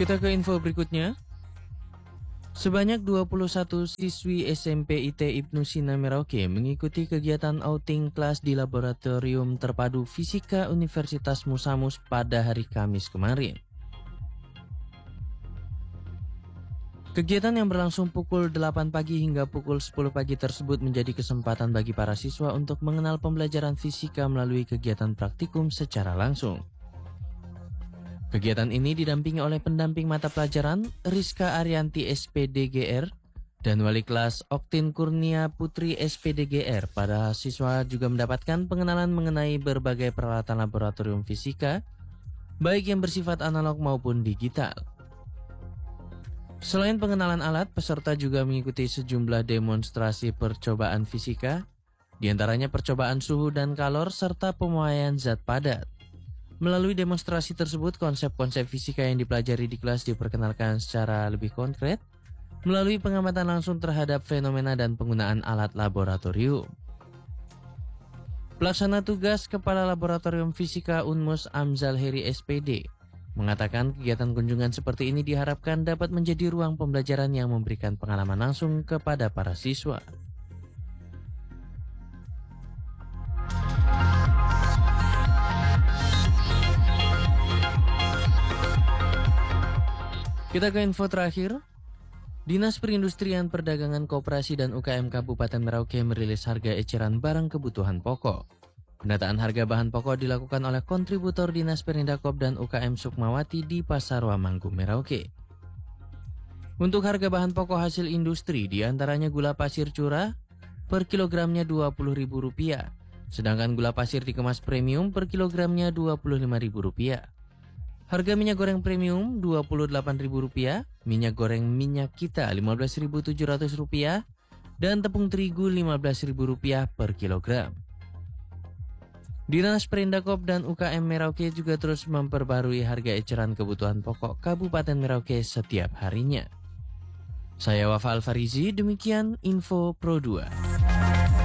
Kita ke info berikutnya. Sebanyak 21 siswi SMP IT Ibnu Sina Merauke mengikuti kegiatan outing kelas di Laboratorium Terpadu Fisika Universitas Musamus pada hari Kamis kemarin. Kegiatan yang berlangsung pukul 8 pagi hingga pukul 10 pagi tersebut menjadi kesempatan bagi para siswa untuk mengenal pembelajaran fisika melalui kegiatan praktikum secara langsung. Kegiatan ini didampingi oleh pendamping mata pelajaran Rizka Arianti SPDGR dan wali kelas Oktin Kurnia Putri SPDGR. Para siswa juga mendapatkan pengenalan mengenai berbagai peralatan laboratorium fisika, baik yang bersifat analog maupun digital. Selain pengenalan alat, peserta juga mengikuti sejumlah demonstrasi percobaan fisika, diantaranya percobaan suhu dan kalor serta pemuaian zat padat. Melalui demonstrasi tersebut, konsep-konsep fisika yang dipelajari di kelas diperkenalkan secara lebih konkret melalui pengamatan langsung terhadap fenomena dan penggunaan alat laboratorium. Pelaksana tugas Kepala Laboratorium Fisika Unmus Amzal Heri SPD mengatakan kegiatan kunjungan seperti ini diharapkan dapat menjadi ruang pembelajaran yang memberikan pengalaman langsung kepada para siswa. Kita ke info terakhir. Dinas Perindustrian Perdagangan Koperasi dan UKM Kabupaten Merauke merilis harga eceran barang kebutuhan pokok. Pendataan harga bahan pokok dilakukan oleh kontributor Dinas Perindakop dan UKM Sukmawati di Pasar Wamanggu, Merauke. Untuk harga bahan pokok hasil industri diantaranya gula pasir curah per kilogramnya Rp20.000, sedangkan gula pasir dikemas premium per kilogramnya Rp25.000. Harga minyak goreng premium Rp28.000, minyak goreng minyak kita Rp15.700, dan tepung terigu Rp15.000 per kilogram. Dinas Perindakop dan UKM Merauke juga terus memperbarui harga eceran kebutuhan pokok Kabupaten Merauke setiap harinya. Saya Wafa Alfarizi, demikian info Pro 2.